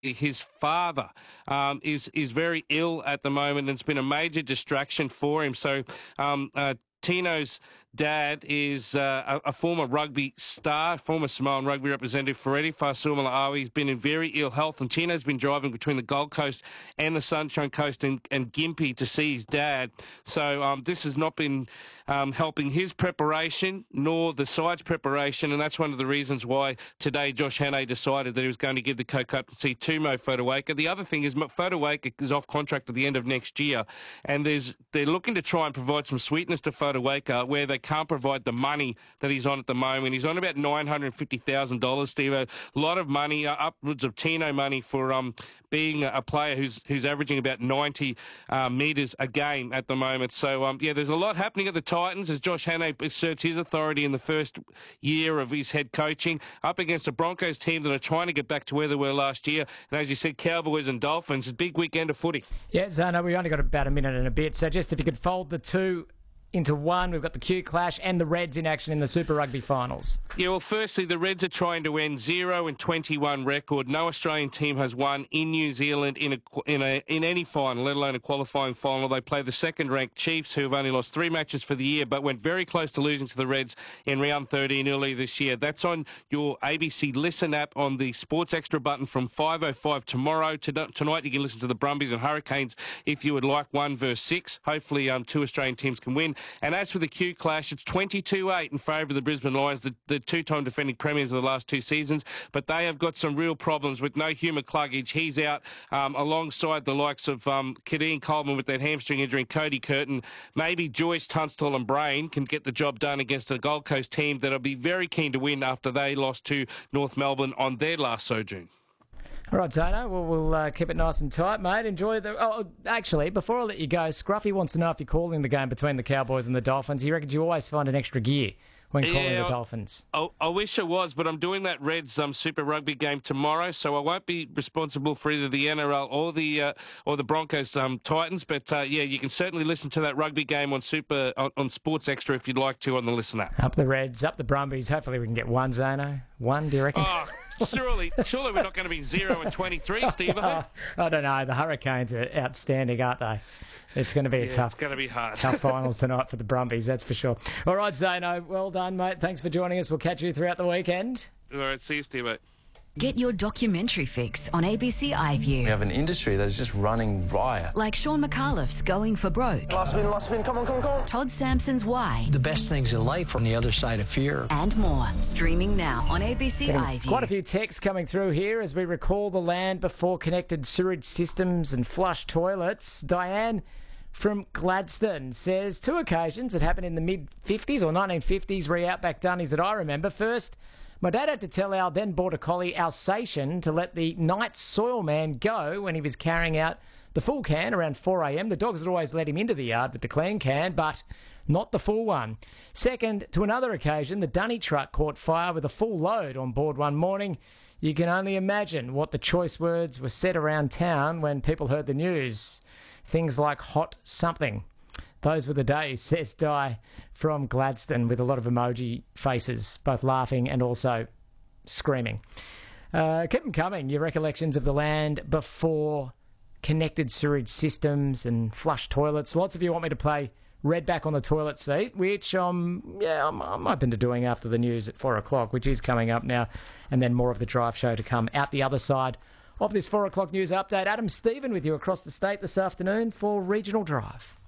his father is very ill at the moment, and it's been a major distraction for him. So Tino's dad is a former rugby star, former Samoan rugby representative for Eddie Fa'asuamaleaui. He's been in very ill health, and Tino's been driving between the Gold Coast and the Sunshine Coast and Gympie to see his dad. So this has not been helping his preparation nor the side's preparation, and that's one of the reasons why today Josh Hannay decided that he was going to give the co-captaincy to Mo Fotuaika. The other thing is Fotuaika is off contract at the end of next year, and they're looking to try and provide some sweetness to Fotuaika where they can't provide the money that he's on at the moment. He's on about $950,000, Steve. A lot of money, upwards of Tino money for being a player who's averaging about 90 metres a game at the moment. So, there's a lot happening at the Titans as Josh Hannay asserts his authority in the first year of his head coaching up against a Broncos team that are trying to get back to where they were last year. And as you said, Cowboys and Dolphins, a big weekend of footy. Yeah, Zano, we only got about a minute and a bit. So just if you could fold the two into one, we've got the Q Clash and the Reds in action in the Super Rugby finals. Yeah, well, firstly, the Reds are trying to end 0-21 record. No Australian team has won in New Zealand in any final, let alone a qualifying final. They play the second-ranked Chiefs, who have only lost 3 matches for the year, but went very close to losing to the Reds in round 13 early this year. That's on your ABC Listen app on the Sports Extra button from 5:05 tomorrow. Tonight, you can listen to the Brumbies and Hurricanes if you would like 1 versus 6. Hopefully, 2 Australian teams can win. And as for the Q Clash, it's 22-8 in favour of the Brisbane Lions, the 2-time defending premiers of the last 2 seasons. But they have got some real problems with no Hugh McCluggage. He's out alongside the likes of Kadeem Coleman with that hamstring injury and Cody Curtin. Maybe Joyce, Tunstall and Brain can get the job done against a Gold Coast team that'll be very keen to win after they lost to North Melbourne on their last sojourn. All right, Zano, we'll keep it nice and tight, mate. Enjoy the... Oh, actually, before I let you go, Scruffy wants to know if you're calling the game between the Cowboys and the Dolphins. He reckons you always find an extra gear when calling the Dolphins. I wish I was, but I'm doing that Reds Super Rugby game tomorrow, so I won't be responsible for either the NRL or the Broncos Titans. But you can certainly listen to that rugby game on Sports Extra if you'd like to on the Listen app. Up the Reds, up the Brumbies. Hopefully we can get 1, Zano. 1, do you reckon? Oh, surely we're not going to be 0-23, Steve. I don't know. The Hurricanes are outstanding, aren't they? It's going to be It's going to be hard. Tough finals tonight for the Brumbies, that's for sure. All right, Zano, well done, mate. Thanks for joining us. We'll catch you throughout the weekend. All right, see you, Steve, mate. Get your documentary fix on ABC iView. We have an industry that is just running riot. Like Sean McAuliffe's Going for Broke. Last spin, come on. Todd Sampson's Why. The best things in life are on the other side of fear. And more. Streaming now on ABC iView. Quite a few texts coming through here as we recall the land before connected sewage systems and flush toilets. Diane from Gladstone says 2 occasions that happened in the mid-50s or 1950s re-outback dunnies that I remember. First, my dad had to tell our then border collie Alsatian to let the night soil man go when he was carrying out the full can around 4 a.m. The dogs would always let him into the yard with the clean can, but not the full one. Second, to another occasion, the dunny truck caught fire with a full load on board one morning. You can only imagine what the choice words were said around town when people heard the news. Things like hot something. Those were the days, says Di from Gladstone, with a lot of emoji faces, both laughing and also screaming. Keep them coming, your recollections of the land before connected sewage systems and flush toilets. Lots of you want me to play Redback on the Toilet Seat, which I'm open to doing after the news at 4 o'clock, which is coming up now, and then more of the Drive Show to come out the other side of this 4 o'clock news update. Adam Stephen with you across the state this afternoon for Regional Drive.